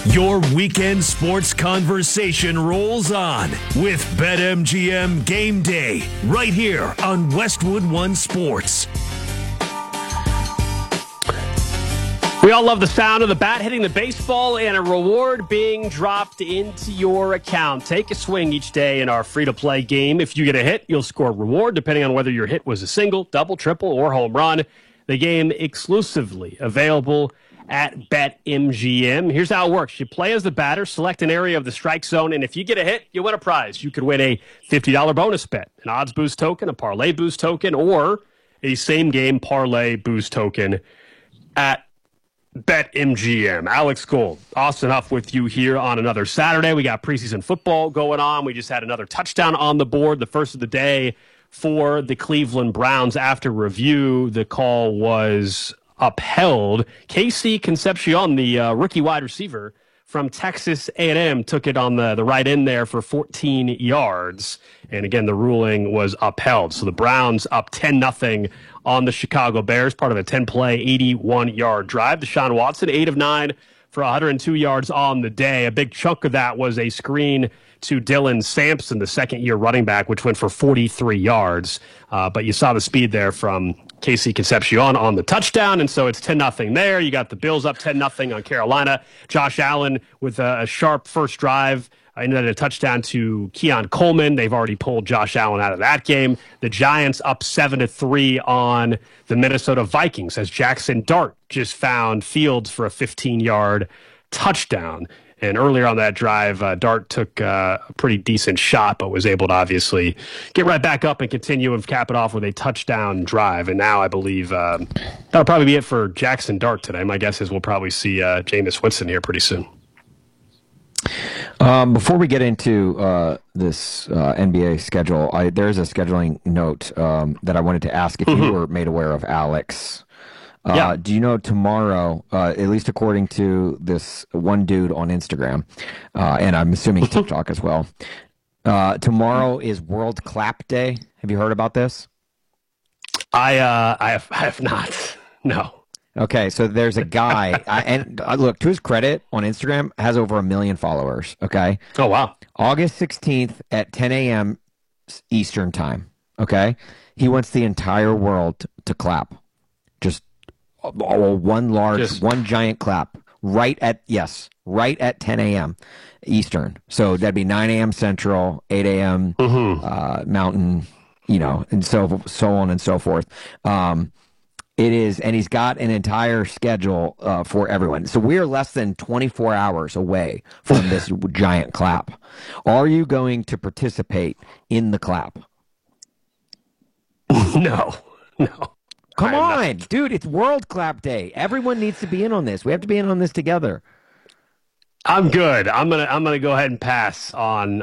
Your weekend sports conversation rolls on with BetMGM Game Day right here on Westwood One Sports. We all love the sound of the bat hitting the baseball and a reward being dropped into your account. Take a swing each day in our free-to-play game. If you get a hit, you'll score a reward depending on whether your hit was a single, double, triple, or home run. The game exclusively available at BetMGM. Here's how it works. You play as the batter, select an area of the strike zone, and if you get a hit, you win a prize. You could win a $50 bonus bet, an odds boost token, a parlay boost token, or a same-game parlay boost token at BetMGM. Alex Gold, Austin Huff with you here on another Saturday. We got preseason football going on. We just had another touchdown on the board, the first of the day for the Cleveland Browns. After review, the call was upheld. Casey Concepcion, the rookie wide receiver from Texas A&M, took it on the right end there for 14 yards. And again, the ruling was upheld. So the Browns up 10-0 on the Chicago Bears, part of a 10-play, 81-yard drive. Deshaun Watson, 8 of 9 for 102 yards on the day. A big chunk of that was a screen to Dylan Sampson, the second-year running back, which went for 43 yards. But you saw the speed there from Casey Concepcion on the touchdown, and so it's 10-0 there. You got the Bills up 10-0 on Carolina. Josh Allen with a sharp first drive, and then a touchdown to Keon Coleman. They've already pulled Josh Allen out of that game. The Giants up 7-3 on the Minnesota Vikings as Jackson Dart just found Fields for a 15-yard touchdown. And earlier on that drive, Dart took a pretty decent shot, but was able to obviously get right back up and continue and cap it off with a touchdown drive. And now I believe that'll probably be it for Jackson Dart today. My guess is we'll probably see Jameis Winston here pretty soon. Before we get into this NBA schedule, there's a scheduling note that I wanted to ask if you were made aware of, Alex. Yeah. Do you know tomorrow, at least according to this one dude on Instagram, and I'm assuming TikTok as well, tomorrow is World Clap Day. Have you heard about this? I have not. No. Okay, so there's a guy, and look, to his credit, on Instagram, has over 1 million followers, okay? Oh, wow. August 16th at 10 a.m. Eastern time, okay? He wants the entire world to clap. Just one giant clap right at 10 a.m. Eastern. So that'd be 9 a.m. Central, 8 a.m. Mountain, and so on and so forth. It is, and he's got an entire schedule for everyone. So we're less than 24 hours away from this giant clap. Are you going to participate in the clap? No. Come on, dude, it's World Clap Day. Everyone needs to be in on this. We have to be in on this together. I'm good. I'm gonna go ahead and pass on